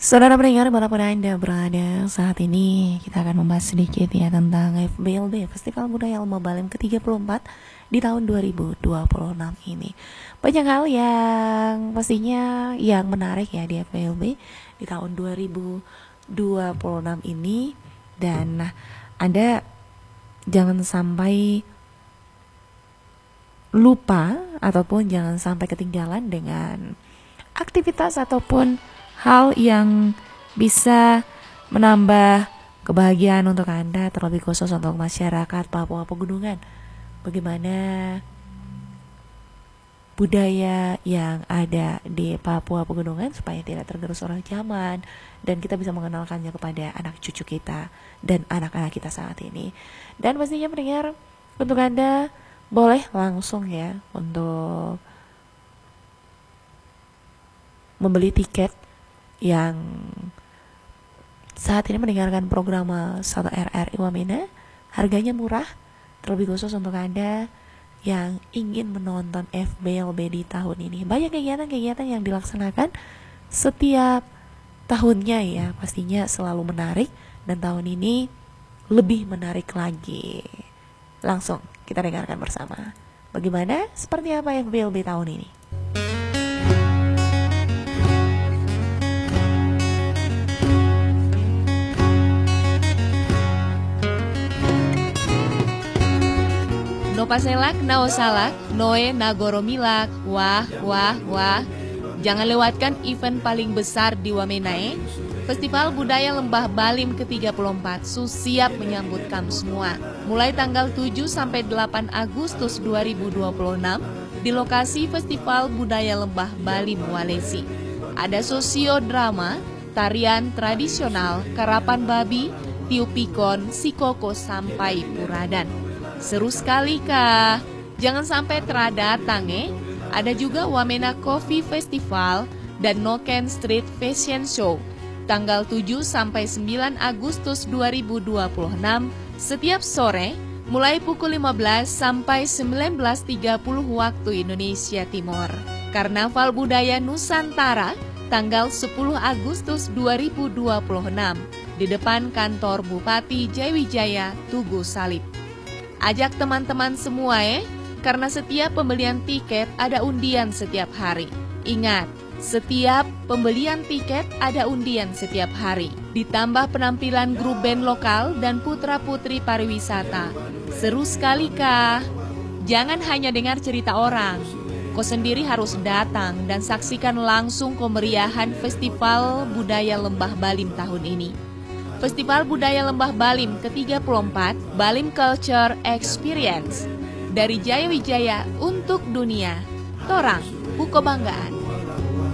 Saudara pendengar, dimanapun Anda berada, saat ini kita akan membahas sedikit ya tentang FBLB, Festival Budaya Lembah Baliem ke-34 di tahun 2026 ini. Banyak hal yang pastinya yang menarik ya di FBLB di tahun 2026 ini. Dan Anda jangan sampai lupa ataupun jangan sampai ketinggalan dengan aktivitas ataupun hal yang bisa menambah kebahagiaan untuk Anda, terlebih khusus untuk masyarakat Papua Pegunungan. Bagaimana budaya yang ada di Papua Pegunungan supaya tidak tergerus oleh zaman dan kita bisa mengenalkannya kepada anak cucu kita dan anak-anak kita saat ini. Dan pastinya pendengar, untuk Anda boleh langsung ya untuk membeli tiket yang saat ini mendengarkan program 1RRI Wamena. Harganya murah, terlebih khusus untuk Anda yang ingin menonton FBLB di tahun ini. Banyak kegiatan-kegiatan yang dilaksanakan setiap tahunnya ya, pastinya selalu menarik, dan tahun ini lebih menarik lagi. Langsung kita dengarkan bersama bagaimana, seperti apa FBLB tahun ini. No paselak, naosalak, noe nagoromilak, wah, wah, wah. Jangan lewatkan event paling besar di Wamenae, Festival Budaya Lembah Baliem ke-34 siap menyambut kamu semua. Mulai tanggal 7 sampai 8 Agustus 2026 di lokasi Festival Budaya Lembah Baliem Walesi. Ada sosiodrama, tarian tradisional, karapan babi, tiup pikon, sikoko sampai puradan. Seru sekali kah? Jangan sampai terdatang Ada juga Wamena Coffee Festival dan Noken Street Fashion Show tanggal 7 sampai 9 Agustus 2026 setiap sore mulai pukul 15 sampai 19.30 waktu Indonesia Timur. Karnaval Budaya Nusantara tanggal 10 Agustus 2026 di depan kantor Bupati Jayawijaya Tugu Salib. Ajak teman-teman semua karena setiap pembelian tiket ada undian setiap hari. Ingat, setiap pembelian tiket ada undian setiap hari. Ditambah penampilan grup band lokal dan putra-putri pariwisata. Seru sekali kah? Jangan hanya dengar cerita orang. Kau sendiri harus datang dan saksikan langsung kemeriahan Festival Budaya Lembah Baliem tahun ini. Festival Budaya Lembah Baliem ke-34 Baliem Culture Experience dari Jayawijaya untuk dunia. Torang, buko banggaan.